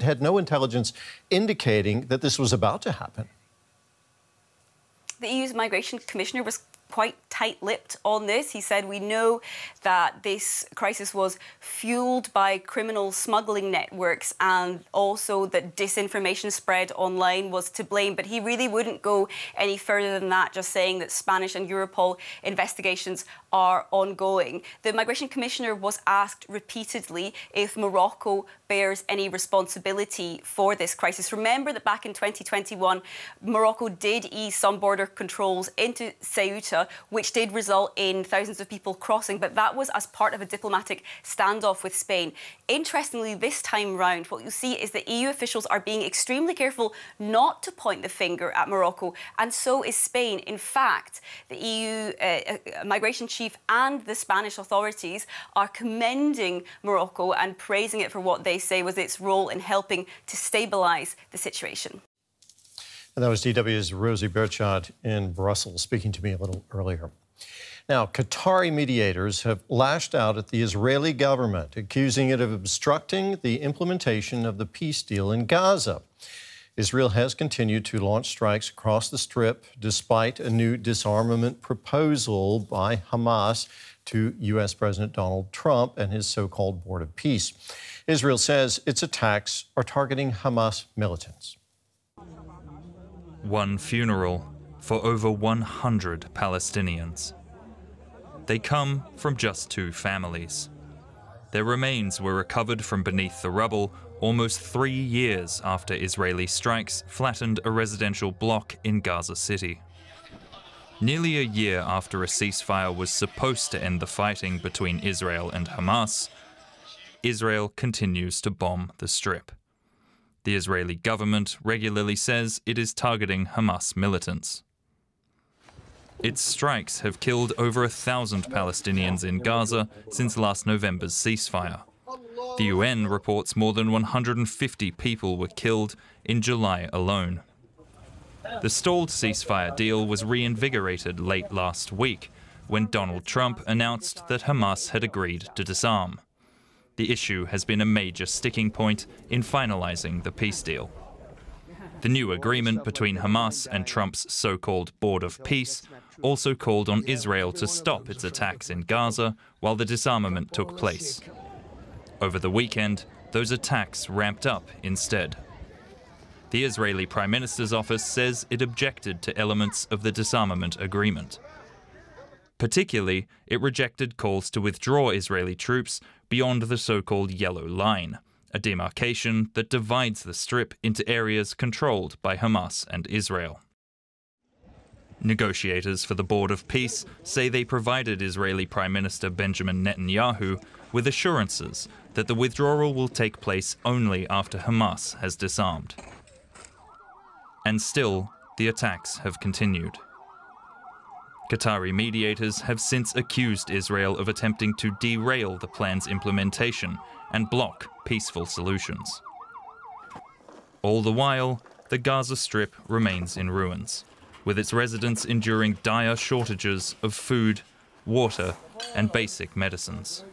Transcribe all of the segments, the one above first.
had no intelligence indicating that this was about to happen. The EU's Migration Commissioner was quite tight-lipped on this. He said, we know that this crisis was fueled by criminal smuggling networks and also that disinformation spread online was to blame. But he really wouldn't go any further than that, just saying that Spanish and Europol investigations are ongoing. The Migration Commissioner was asked repeatedly if Morocco bears any responsibility for this crisis. Remember that back in 2021, Morocco did ease some border controls into Ceuta, which did result in thousands of people crossing, but that was as part of a diplomatic standoff with Spain. Interestingly, this time round, what you'll see is that EU officials are being extremely careful not to point the finger at Morocco, and so is Spain. In fact, the EU migration chief and the Spanish authorities are commending Morocco and praising it for what they say was its role in helping to stabilise the situation. And that was DW's Rosie Berchat in Brussels speaking to me a little earlier. Now, Qatari mediators have lashed out at the Israeli government, accusing it of obstructing the implementation of the peace deal in Gaza. Israel has continued to launch strikes across the Strip despite a new disarmament proposal by Hamas to U.S. President Donald Trump and his so-called Board of Peace. Israel says its attacks are targeting Hamas militants. One funeral for over 100 Palestinians. They come from just two families. Their remains were recovered from beneath the rubble almost 3 years after Israeli strikes flattened a residential block in Gaza City. Nearly a year after a ceasefire was supposed to end the fighting between Israel and Hamas, Israel continues to bomb the Strip. The Israeli government regularly says it is targeting Hamas militants. Its strikes have killed over 1,000 Palestinians in Gaza since last November's ceasefire. The UN reports more than 150 people were killed in July alone. The stalled ceasefire deal was reinvigorated late last week when Donald Trump announced that Hamas had agreed to disarm. The issue has been a major sticking point in finalizing the peace deal. The new agreement between Hamas and Trump's so-called Board of Peace also called on Israel to stop its attacks in Gaza while the disarmament took place. Over the weekend, those attacks ramped up instead. The Israeli Prime Minister's office says it objected to elements of the disarmament agreement. Particularly, it rejected calls to withdraw Israeli troops beyond the so-called Yellow Line, a demarcation that divides the Strip into areas controlled by Hamas and Israel. Negotiators for the Board of Peace say they provided Israeli Prime Minister Benjamin Netanyahu with assurances that the withdrawal will take place only after Hamas has disarmed. And still, the attacks have continued. Qatari mediators have since accused Israel of attempting to derail the plan's implementation and block peaceful solutions. All the while, the Gaza Strip remains in ruins, with its residents enduring dire shortages of food, water, and basic medicines.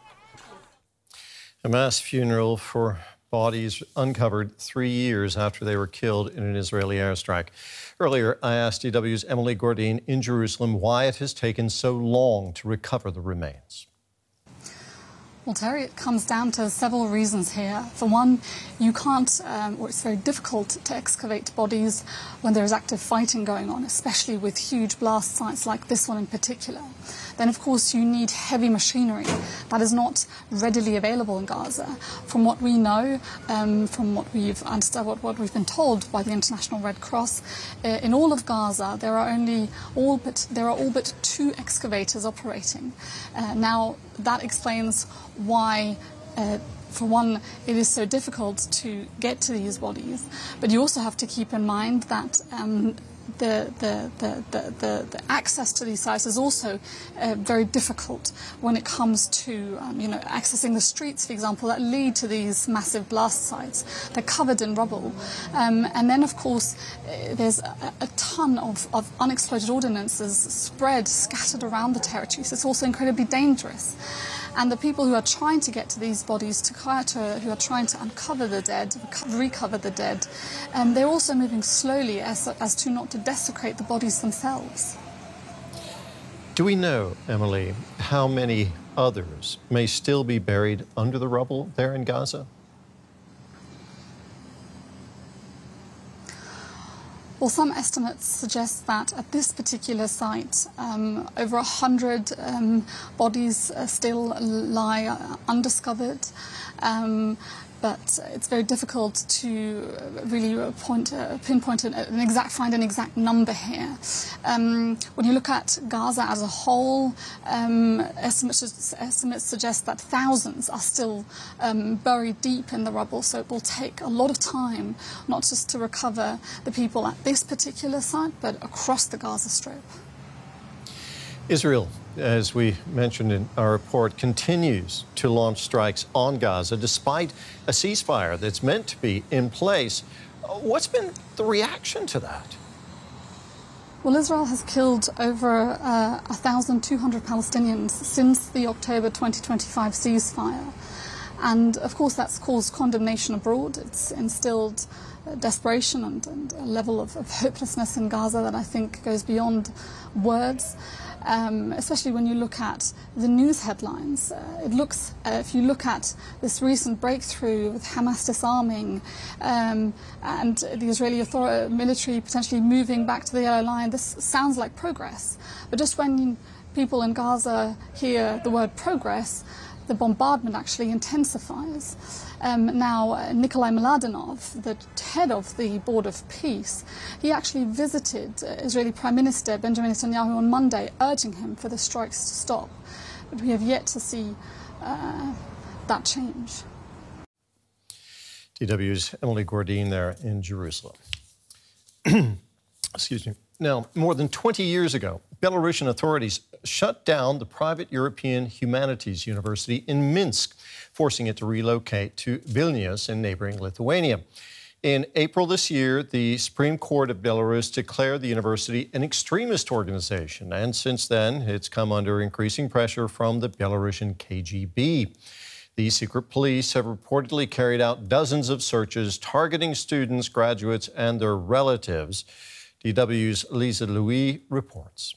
A mass funeral for bodies uncovered 3 years after they were killed in an Israeli airstrike. Earlier, I asked DW's Emily Gordine in Jerusalem why it has taken so long to recover the remains. Well, Terry, it comes down to several reasons here. For one, you can't, or it's very difficult to excavate bodies when there is active fighting going on, especially with huge blast sites like this one in particular. Then, of course, you need heavy machinery that is not readily available in Gaza. From what we know, from what we've understood, what we've been told by the International Red Cross, in all of Gaza there are all but 2 excavators operating. Now, that explains why. For one, it is so difficult to get to these bodies, but you also have to keep in mind that the access to these sites is also very difficult when it comes to accessing the streets, for example, that lead to these massive blast sites. They're covered in rubble, and then of course there's a ton of unexploded ordnances scattered around the territory, so it's also incredibly dangerous. And the people who are trying to get to these bodies, who are trying to uncover the dead, recover the dead, they're also moving slowly as to not to desecrate the bodies themselves. Do we know, Emily, how many others may still be buried under the rubble there in Gaza? Well, some estimates suggest that at this particular site, over 100 bodies still lie undiscovered. But it's very difficult to really pinpoint find an exact number here. When you look at Gaza as a whole, estimates suggest that thousands are still buried deep in the rubble, so it will take a lot of time, not just to recover the people at this particular site, but across the Gaza Strip. Israel, as we mentioned in our report, continues to launch strikes on Gaza despite a ceasefire that's meant to be in place. What's been the reaction to that? Well, Israel has killed over 1,200 Palestinians since the October 2025 ceasefire. And of course, that's caused condemnation abroad. It's instilled desperation and a level of hopelessness in Gaza that I think goes beyond words. Especially when you look at the news headlines. If you look at this recent breakthrough with Hamas disarming and the Israeli military potentially moving back to the yellow line, this sounds like progress. But just when people in Gaza hear the word progress, the bombardment actually intensifies. Now, Nikolai Mladenov, the head of the Board of Peace, he actually visited Israeli Prime Minister Benjamin Netanyahu on Monday, urging him for the strikes to stop. But we have yet to see that change. DW's Emily Gordine there in Jerusalem. Excuse me. Now, more than 20 years ago, Belarusian authorities shut down the private European Humanities University in Minsk, forcing it to relocate to Vilnius in neighboring Lithuania. In April this year, the Supreme Court of Belarus declared the university an extremist organization, and since then, it's come under increasing pressure from the Belarusian KGB. The secret police have reportedly carried out dozens of searches targeting students, graduates, and their relatives. DW's Lisa Louis reports.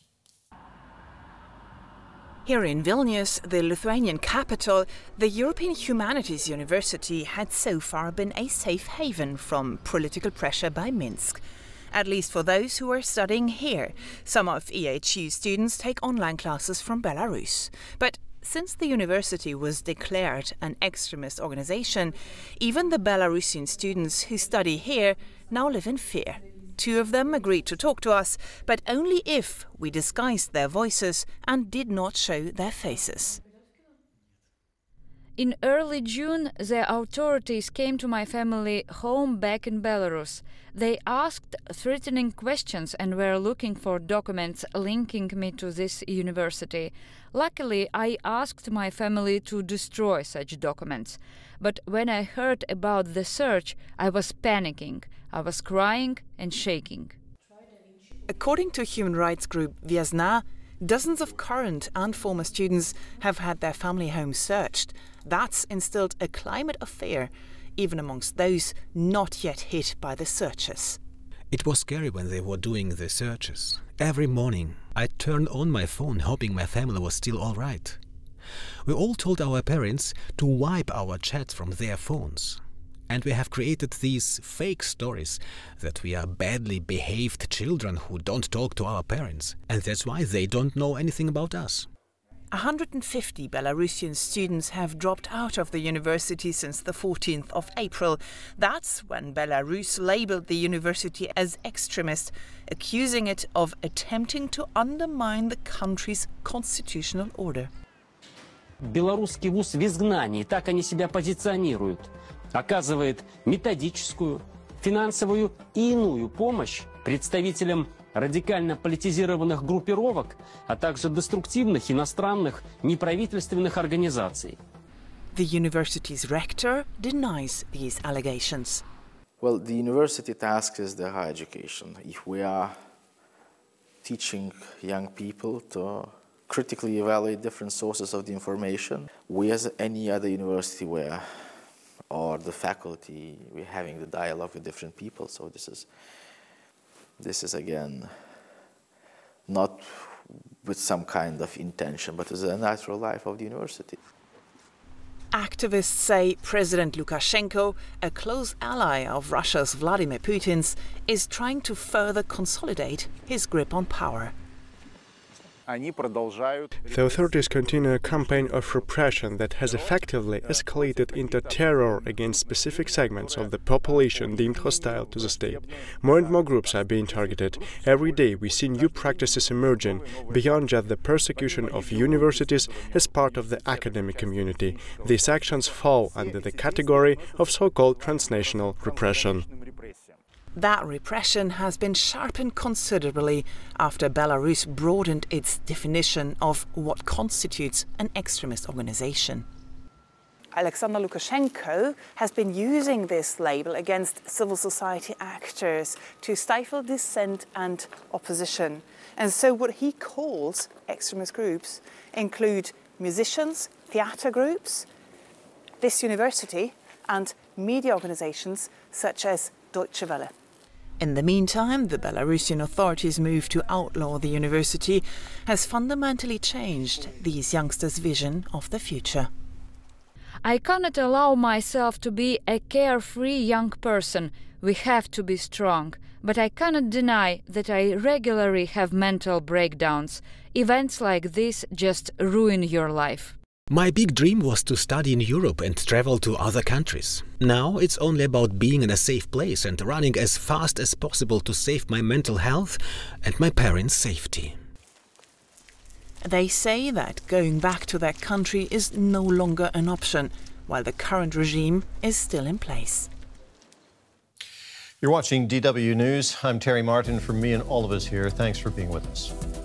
Here in Vilnius, the Lithuanian capital, the European Humanities University had so far been a safe haven from political pressure by Minsk. At least for those who are studying here. Some of EHU students take online classes from Belarus. But since the university was declared an extremist organization, even the Belarusian students who study here now live in fear. 2 of them agreed to talk to us, but only if we disguised their voices and did not show their faces. In early June, the authorities came to my family home back in Belarus. They asked threatening questions and were looking for documents linking me to this university. Luckily, I asked my family to destroy such documents. But when I heard about the search, I was panicking. I was crying and shaking. According to human rights group Viasna, dozens of current and former students have had their family homes searched. That's instilled a climate of fear, even amongst those not yet hit by the searches. It was scary when they were doing the searches. Every morning, I turned on my phone hoping my family was still all right. We all told our parents to wipe our chats from their phones. And we have created these fake stories that we are badly behaved children who don't talk to our parents. And that's why they don't know anything about us. 150 Belarusian students have dropped out of the university since the 14th of April. That's when Belarus labeled the university as extremist, accusing it of attempting to undermine the country's constitutional order. Белорусский вуз в изгнании, так они себя позиционируют. Оказывает методическую, финансовую и иную помощь представителям радикально политизированных группировок, а также деструктивных иностранных неправительственных организаций. The university's rector denies these allegations. Well, the university task is the higher education. If we are teaching young people to critically evaluate different sources of the information. We, as any other university where, or the faculty, we're having the dialogue with different people. So this is again, not with some kind of intention, but as a natural life of the university. Activists say President Lukashenko, a close ally of Russia's Vladimir Putin's, is trying to further consolidate his grip on power. The authorities continue a campaign of repression that has effectively escalated into terror against specific segments of the population deemed hostile to the state. More and more groups are being targeted. Every day we see new practices emerging, beyond just the persecution of universities as part of the academic community. These actions fall under the category of so-called transnational repression. That repression has been sharpened considerably after Belarus broadened its definition of what constitutes an extremist organization. Alexander Lukashenko has been using this label against civil society actors to stifle dissent and opposition. And so what he calls extremist groups include musicians, theatre groups, this university, and media organizations such as Deutsche Welle. In the meantime, the Belarusian authorities' move to outlaw the university has fundamentally changed these youngsters' vision of the future. I cannot allow myself to be a carefree young person. We have to be strong. But I cannot deny that I regularly have mental breakdowns. Events like this just ruin your life. My big dream was to study in Europe and travel to other countries. Now it's only about being in a safe place and running as fast as possible to save my mental health and my parents' safety. They say that going back to their country is no longer an option, while the current regime is still in place. You're watching DW News. I'm Terry Martin. From me and all of us here, thanks for being with us.